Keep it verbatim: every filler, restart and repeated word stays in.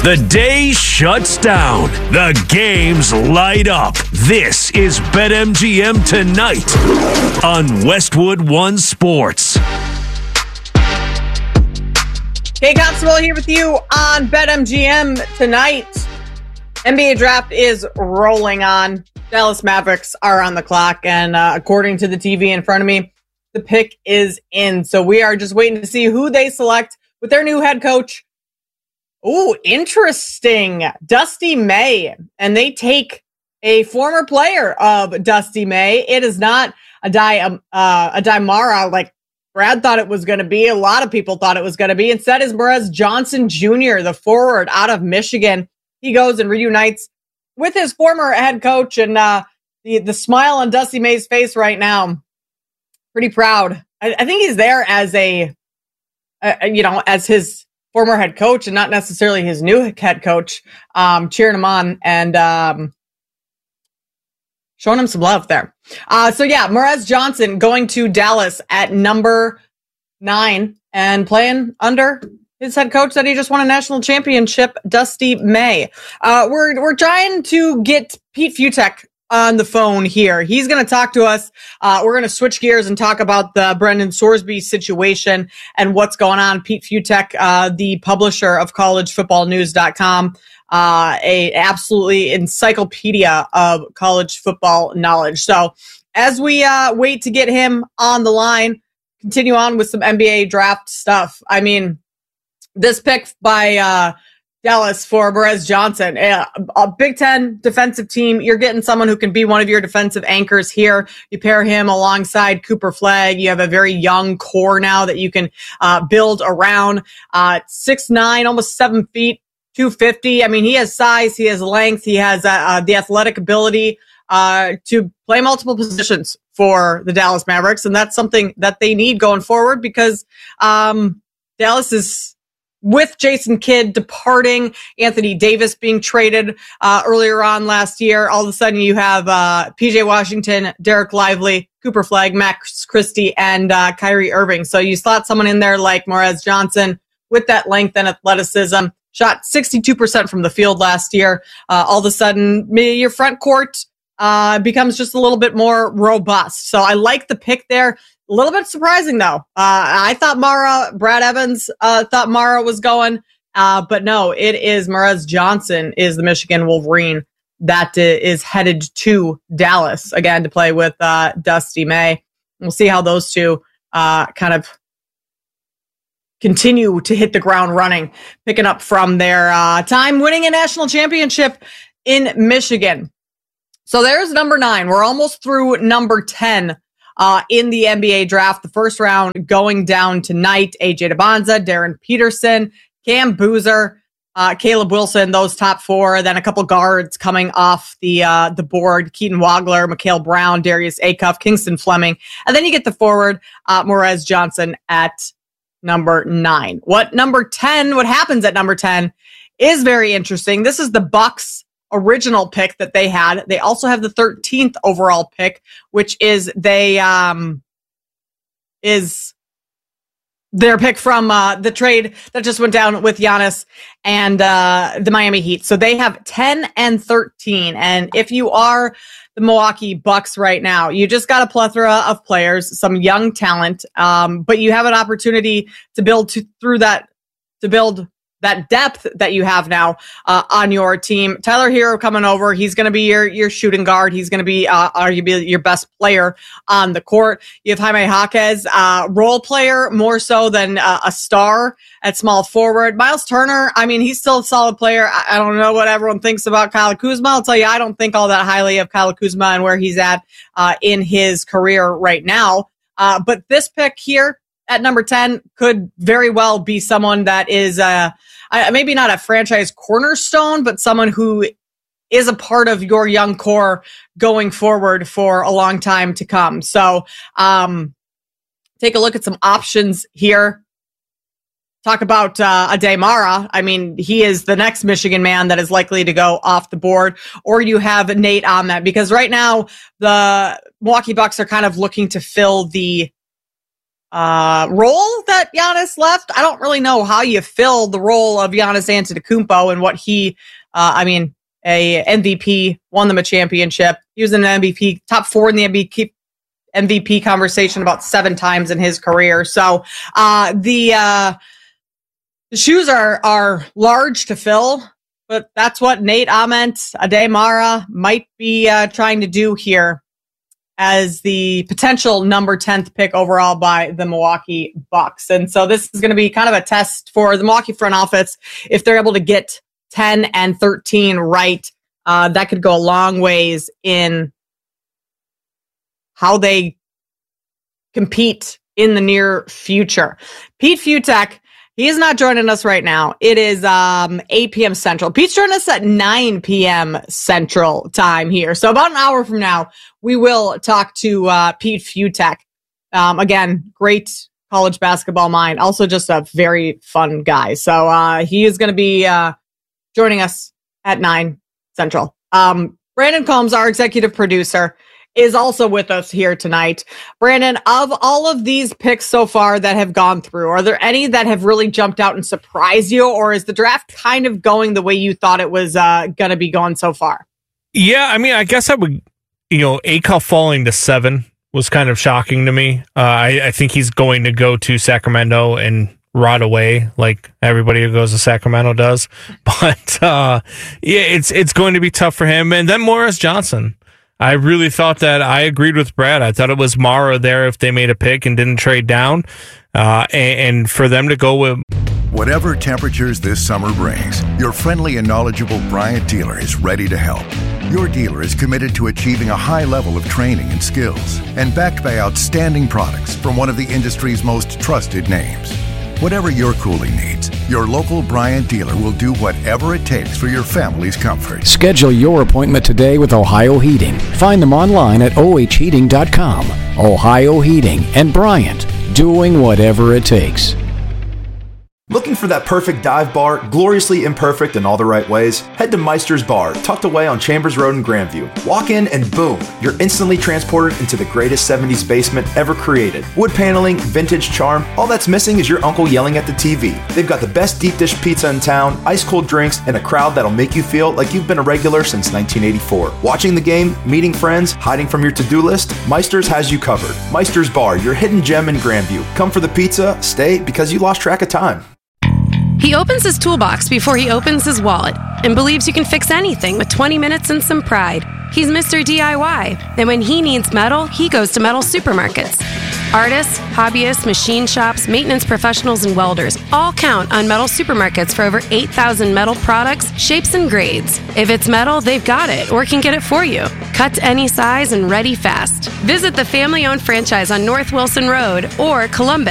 The day shuts down. The games light up. This is BetMGM Tonight on Westwood One Sports. Kate Constable here with you on BetMGM Tonight. N B A draft is rolling on. Dallas Mavericks are on the clock, and uh, according to the T V in front of me, the pick is in. So we are just waiting to see who they select with their new head coach. Ooh, interesting. Dusty May. And they take a former player of Dusty May. It is not a Di, um, uh, a Dimara like Brad thought it was going to be. A lot of people thought it was going to be. Instead is Morez Johnson Junior, the forward out of Michigan. He goes and reunites with his former head coach, and uh, the, the smile on Dusty May's face right now, pretty proud. I, I think he's there as a, uh, you know, as his former head coach and not necessarily his new head coach, um, cheering him on and um, showing him some love there. Uh, so yeah, Morez Johnson going to Dallas at number nine and playing under his head coach that he just won a national championship, Dusty May. Uh, we're we're trying to get Pete Fiutak on the phone here. He's going to talk to us. Uh, we're going to switch gears and talk about the Brendan Sorsby situation and what's going on. Pete Fiutak, uh, the publisher of college football news dot com, uh, a absolutely encyclopedia of college football knowledge. So as we uh, wait to get him on the line, continue on with some N B A draft stuff. I mean, this pick by uh, Dallas for Morez Johnson, a, a Big Ten defensive team. You're getting someone who can be one of your defensive anchors here. You pair him alongside Cooper Flagg. You have a very young core now that you can uh, build around. Uh, six nine, almost seven feet, two fifty. I mean, he has size, he has length, he has uh, uh, the athletic ability uh, to play multiple positions for the Dallas Mavericks, and that's something that they need going forward because um, Dallas is, with Jason Kidd departing, Anthony Davis being traded uh, earlier on last year, all of a sudden you have uh, P J Washington, Derek Lively, Cooper Flagg, Max Christie, and uh, Kyrie Irving. So you slot someone in there like Morez Johnson with that length and athleticism, shot sixty-two percent from the field last year. Uh, all of a sudden, maybe your front court uh, becomes just a little bit more robust. So I like the pick there. A little bit surprising, though. Uh, I thought Mara, Brad Evans uh, thought Mara was going, uh, but no, it is Morez Johnson is the Michigan Wolverine that uh, is headed to Dallas, again, to play with uh, Dusty May. We'll see how those two uh, kind of continue to hit the ground running, picking up from their uh, time winning a national championship in Michigan. So there's number nine. We're almost through number ten. Uh, in the N B A draft, the first round going down tonight. A J Debonza, Darren Peterson, Cam Boozer, uh, Caleb Wilson, those top four. Then a couple guards coming off the uh, the board. Keaton Wagler, Mikhail Brown, Darius Acuff, Kingston Fleming. And then you get the forward, uh, Morez Johnson at number nine. What number ten, what happens at number ten is very interesting. This is the Bucks original pick that they had. They also have the thirteenth overall pick, which is they um is their pick from uh, the trade that just went down with Giannis and uh, the Miami Heat. So they have ten and thirteen. And if you are the Milwaukee Bucks right now, you just got a plethora of players, some young talent, um, but you have an opportunity to build to, through that to build. that depth that you have now uh, on your team. Tyler Hero coming over. He's going to be your, your shooting guard. He's going to be uh, arguably your best player on the court. You have Jaime Jaquez, uh, role player more so than uh, a star at small forward. Miles Turner, I mean, he's still a solid player. I, I don't know what everyone thinks about Kyle Kuzma. I'll tell you, I don't think all that highly of Kyle Kuzma and where he's at uh, in his career right now. Uh, but this pick here at number ten could very well be someone that is uh, uh, maybe not a franchise cornerstone, but someone who is a part of your young core going forward for a long time to come. So um, take a look at some options here. Talk about uh, Ade Mara. I mean, he is the next Michigan man that is likely to go off the board. Or you have Nate Ahmed, because right now the Milwaukee Bucks are kind of looking to fill the uh, role that Giannis left. I don't really know how you fill the role of Giannis Antetokounmpo and what he, uh, I mean, a M V P, won them a championship. He was in an M V P, top four in the M V P, M V P conversation about seven times in his career. So uh, the uh, the shoes are are large to fill, but that's what Nate Ament Ademara might be uh, trying to do here as the potential number tenth pick overall by the Milwaukee Bucks. And so this is going to be kind of a test for the Milwaukee front office. If they're able to get ten and thirteen right, uh, that could go a long ways in how they compete in the near future. Pete Fiutak, he is not joining us right now. It is um, eight p.m. Central. Pete's joining us at nine p.m. Central time here. So about an hour from now, we will talk to uh, Pete Fiutak. Um, again, great college basketball mind. Also just a very fun guy. So uh, he is going to be uh, joining us at nine Central. Um, Brandon Combs, our executive producer, is also with us here tonight. Brandon, of all of these picks so far that have gone through, are there any that have really jumped out and surprised you, or is the draft kind of going the way you thought it was uh, going to be going so far? Yeah, I mean, I guess I would, you know, Akal falling to seven was kind of shocking to me. Uh, I, I think he's going to go to Sacramento and rot away like everybody who goes to Sacramento does. But uh, yeah, it's it's going to be tough for him. And then Morris Johnson. I really thought that I agreed with Brad. I thought it was Mara there if they made a pick and didn't trade down. Uh, and, and for them to go with... Whatever temperatures this summer brings, your friendly and knowledgeable Bryant dealer is ready to help. Your dealer is committed to achieving a high level of training and skills and backed by outstanding products from one of the industry's most trusted names. Whatever your cooling needs, your local Bryant dealer will do whatever it takes for your family's comfort. Schedule your appointment today with Ohio Heating. Find them online at O H heating dot com. Ohio Heating and Bryant, doing whatever it takes. Looking for that perfect dive bar, gloriously imperfect in all the right ways? Head to Meister's Bar, tucked away on Chambers Road in Grandview. Walk in and boom, you're instantly transported into the greatest seventies basement ever created. Wood paneling, vintage charm, all that's missing is your uncle yelling at the T V. They've got the best deep dish pizza in town, ice cold drinks, and a crowd that'll make you feel like you've been a regular since nineteen eighty-four. Watching the game, meeting friends, hiding from your to-do list, Meister's has you covered. Meister's Bar, your hidden gem in Grandview. Come for the pizza, stay because you lost track of time. He opens his toolbox before he opens his wallet and believes you can fix anything with twenty minutes and some pride. He's Mister D I Y, and when he needs metal, he goes to Metal Supermarkets. Artists, hobbyists, machine shops, maintenance professionals, and welders all count on Metal Supermarkets for over eight thousand metal products, shapes, and grades. If it's metal, they've got it or can get it for you. Cut to any size and ready fast. Visit the family-owned franchise on North Wilson Road or Columbus